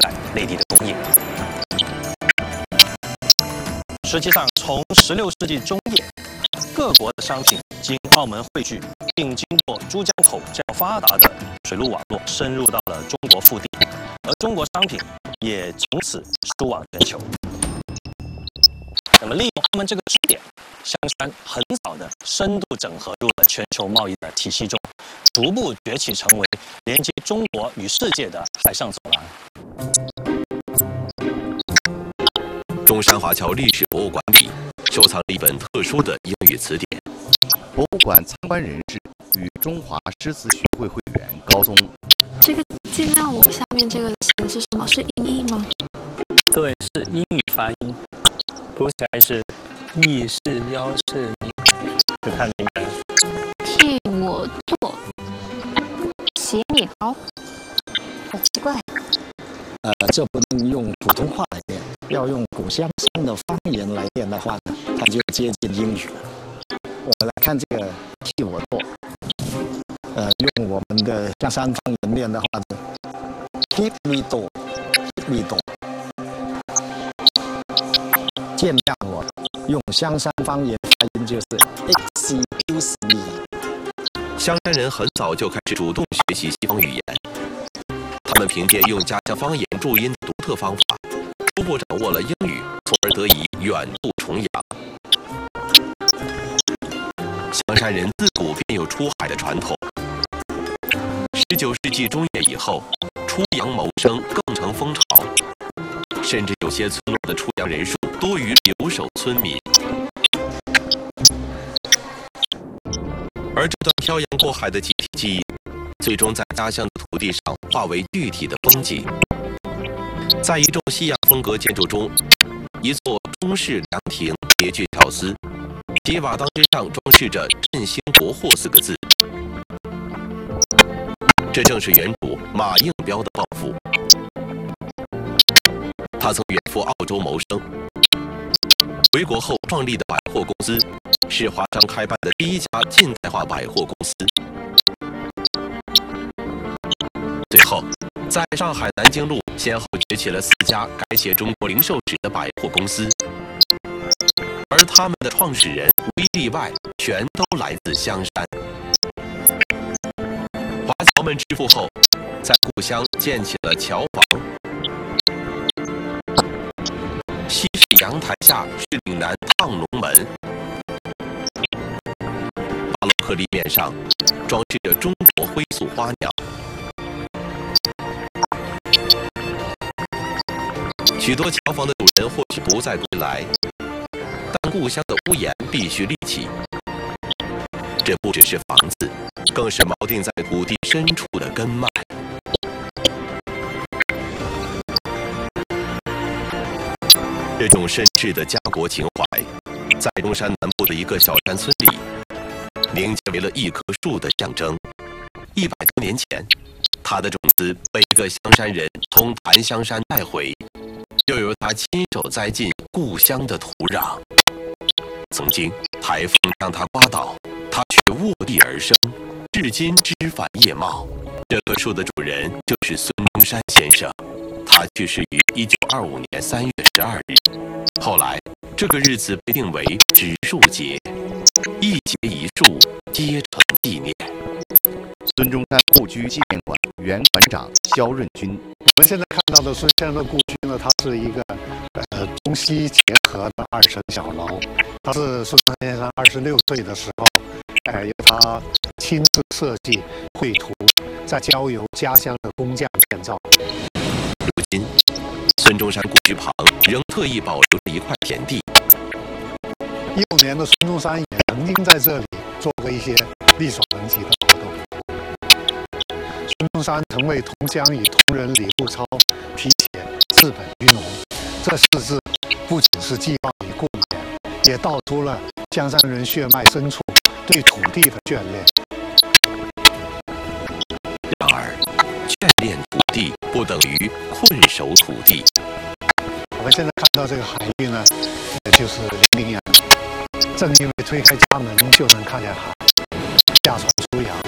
赖内地的供应。实际上，从16世纪中叶，各国的商品经澳门汇聚，并经过珠江口这样发达的水路网络，深入到了中国腹地，而中国商品也从此输往全球。那么，利用澳门这个支点，香山很早的深度整合入了全球贸易的体系中，逐步崛起成为连接中国与世界的海上走廊。 中山华侨历史博物馆里收藏了一本特殊的英语词典。 博物馆参观人士与中华诗词学会会员高宗。 这个尽量我下面这个写的是什么？是音译吗？ 对，是英语发音，读起来是意是腰是你，就看明白了。 替我做写你刀，好奇怪。 这不能用普通话来念，要用古香山的方言来念的话呢，它就接近英语了。我们来看这个替我做，用我们的香山方言念的话呢 ，keep me do，keep me do。见谅我，用香山方言发音就是 excuse me。 香山人很早就开始主动学习西方语言，他们凭借用家乡方言注音的独特方法，初步掌握了英语，从而得以远渡重洋。香山人自古便有出海的传统。19世纪中叶以后，出洋谋生更成风潮，甚至有些村落的出洋人数多于留守村民。而这段漂洋过海的集体记忆，最终在家乡的土地上化为具体的风景。在一众西洋风格建筑中，一座中式凉亭别具巧思，铁瓦当之上装饰着“振兴国货”4个字。这正是原主马应彪的抱负。他曾远赴澳洲谋生，回国后创立的百货公司是华商开办的第一家近代化百货公司。最后，在上海南京路先后崛起了4家改写中国零售史的百货公司，而他们的创始人无一例外全都来自香山。华侨们致富后，在故乡建起了侨房，西式阳台下是岭南烫龙门，巴洛克立面上装饰着中国灰塑花鸟。许多侨房的主人或许不再归来，但故乡的屋檐必须立起。这不只是房子，更是锚定在土地深处的根脉。这种深挚的家国情怀，在中山南部的一个小山村里，凝结为了一棵树的象征。100多年前，它的种子被一个香山人从檀香山带回，又由他亲手栽进故乡的土壤。曾经台风将它刮倒，它却卧地而生，至今枝繁叶茂。这棵树的主人就是孙中山先生，他去世于1925年3月12日。后来，这个日子被定为植树节，一节一树，皆成纪念。 孙中山故居纪念馆原馆长肖润军。 我们现在看到的孙先生的故居呢，它是一个中西结合的2层小楼。它是孙中山先生26岁的时候，由他亲自设计绘图，再交由家乡的工匠建造。 如今，孙中山故居旁仍特意保留着一块田地。 16年的孙中山也曾经在这里做过一些力所能及的活动。孙中山曾为同乡与同仁李步超题写“治本于农”，这4字不仅是寄望于故年，也道出了香山人血脉深处对土地的眷恋。 然而，眷恋土地不等于困守土地。 我们现在看到这个海域呢，也就是伶仃洋。正因为推开家门就能看见海，下船